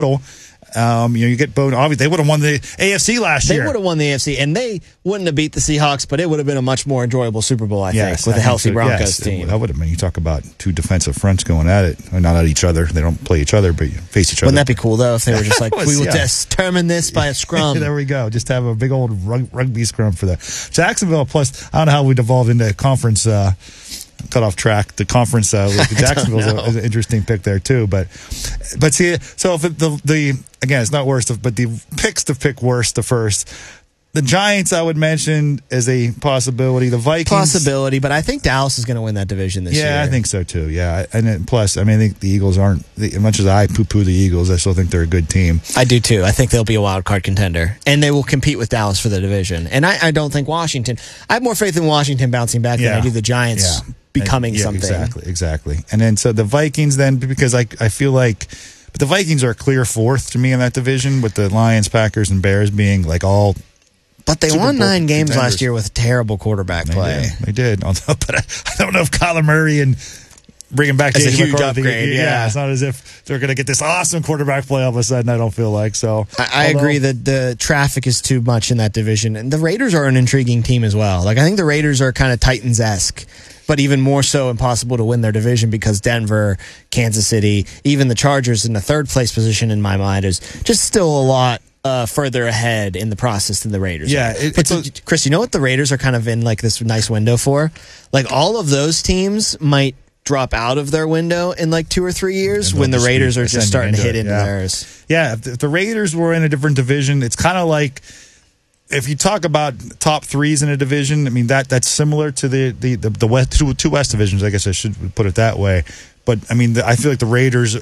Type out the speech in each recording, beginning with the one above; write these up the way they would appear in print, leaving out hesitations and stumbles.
You get Bo. Obviously, they would have won the AFC last year. They would have won the AFC, and they wouldn't have beat the Seahawks, but it would have been a much more enjoyable Super Bowl, I think, with a healthy Broncos team. That would have been. You talk about two defensive fronts going at it, not at each other. They don't play each other, but face each other. Wouldn't that be cool though if they were just like, we will determine this by a scrum? There we go. Just have a big old rugby scrum for that. Jacksonville. Plus, I don't know how we devolved into conference. Cut off track. The conference with Jacksonville is an interesting pick there too. But see, so if the again, it's not worst, but the picks to pick worst to first. The Giants, I would mention as a possibility. The Vikings, but I think Dallas is going to win that division this year. Yeah, I think so too. Yeah, and then, plus, I think the Eagles aren't. As much as I poo-poo the Eagles, I still think they're a good team. I do too. I think they'll be a wild card contender, and they will compete with Dallas for the division. And I don't think Washington. I have more faith in Washington bouncing back than I do the Giants becoming something. Exactly. And then so the Vikings, then because I feel like. But the Vikings are a clear fourth to me in that division, with the Lions, Packers, and Bears being like all. But they won 9 games last year with terrible quarterback play. They did. But I don't know if Kyler Murray and bringing back a huge upgrade. Yeah, it's not as if they're going to get this awesome quarterback play all of a sudden. I don't feel like so. I agree that the traffic is too much in that division, and the Raiders are an intriguing team as well. Like I think the Raiders are kind of Titans-esque, but even more so impossible to win their division because Denver, Kansas City, even the Chargers in the third place position in my mind is just still a lot further ahead in the process than the Raiders. Yeah. Chris, you know what the Raiders are kind of in like this nice window for? Like all of those teams might drop out of their window in like 2 or 3 years when the Raiders are just starting to hit into theirs. Yeah, if the Raiders were in a different division, it's kind of like if you talk about top threes in a division, that's similar to the West, two West divisions. I guess I should put it that way. But I feel like the Raiders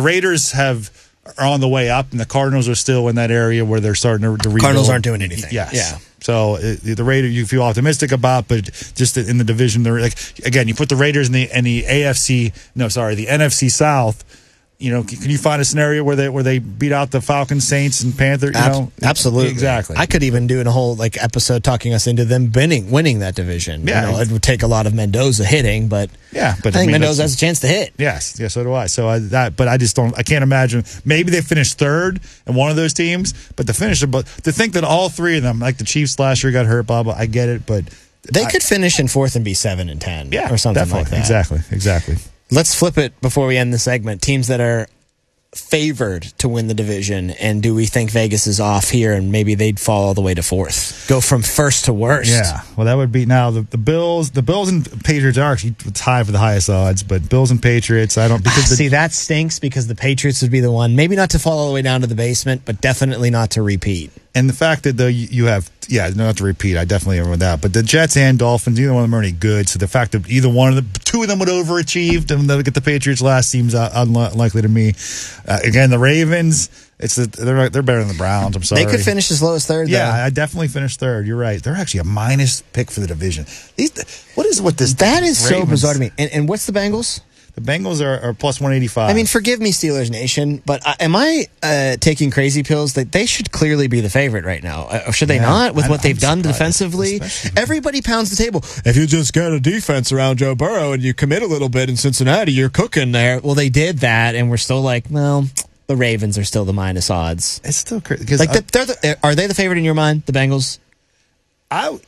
are on the way up, and the Cardinals are still in that area where they're starting to rebuild. Cardinals aren't doing anything. Yes. Yeah. So the Raiders you feel optimistic about, but just in the division, they're like again, you put the Raiders in the NFC South. Can you find a scenario where they beat out the Falcons, Saints, and Panthers? Absolutely, exactly. I could even do a whole episode talking us into them winning that division. Yeah, it would take a lot of Mendoza hitting, but I think Mendoza has a chance to hit. Yes, so do I. So but I just don't. I can't imagine. Maybe they finished third in one of those teams, but to think that all three of them, like the Chiefs last year, got hurt. Blah blah. I get it, but they could finish in fourth and be 7-10, or something definitely. like that. Exactly. Let's flip it before we end the segment. Teams that are favored to win the division, and do we think Vegas is off here and maybe they'd fall all the way to fourth? Go from first to worst. Yeah. Well, that would be now the Bills. The Bills and Patriots are actually tied for the highest odds, but Bills and Patriots, I don't see that stinks because the Patriots would be the one, maybe not to fall all the way down to the basement, but definitely not to repeat. And the fact that you have, not to repeat, I definitely agree with that. But the Jets and Dolphins, either one of them are any good. So the fact that two of them would overachieve and they'll get the Patriots last seems unlikely to me. Again, the Ravens, they're better than the Browns. I'm sorry. They could finish as low as third. Yeah, I definitely finished third. You're right. They're actually a minus pick for the division. What is with this? That is Ravens? So bizarre to me. And what's the Bengals? The Bengals are plus 185. Forgive me, Steelers Nation, but am I taking crazy pills that they should clearly be the favorite right now? Should they not, with what they've done defensively? Everybody pounds the table. If you just get a defense around Joe Burrow and you commit a little bit in Cincinnati, you're cooking there. Well, they did that, and we're still like, well, the Ravens are still the minus odds. It's still crazy. Are they the favorite in your mind, the Bengals? I'd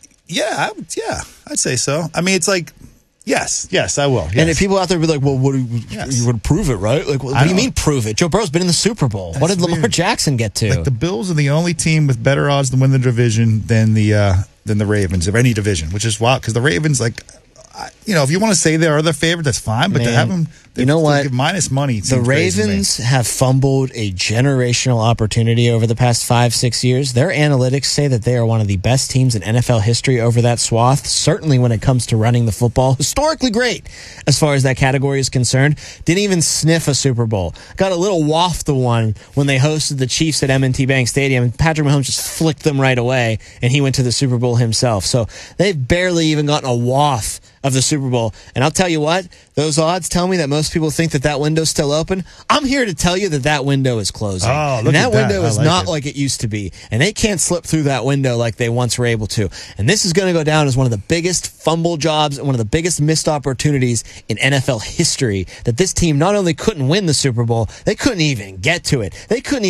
say so. It's like, yes, I will. Yes. And if people out there be like, well, you would prove it, right? Like, what do you mean prove it? Joe Burrow's been in the Super Bowl. What did Lamar Jackson get to? Like the Bills are the only team with better odds to win the division than the Ravens of any division, which is wild because the Ravens, if you want to say they are the favorite, that's fine. But to have them, give minus money. The Ravens have fumbled a generational opportunity over the past 5-6 years. Their analytics say that they are one of the best teams in NFL history over that swath. Certainly when it comes to running the football, historically great as far as that category is concerned. Didn't even sniff a Super Bowl. Got a little waft of one when they hosted the Chiefs at M&T Bank Stadium. Patrick Mahomes just flicked them right away, and he went to the Super Bowl himself. So they've barely even gotten a waft of the Super Super Bowl. And I'll tell you what, those odds tell me that most people think that window's still open. I'm here to tell you that window is closing. Oh, and look that at that. window is I like not it. like it used to be. And they can't slip through that window like they once were able to. And this is going to go down as one of the biggest fumble jobs and one of the biggest missed opportunities in NFL history, that this team not only couldn't win the Super Bowl, they couldn't even get to it. They couldn't even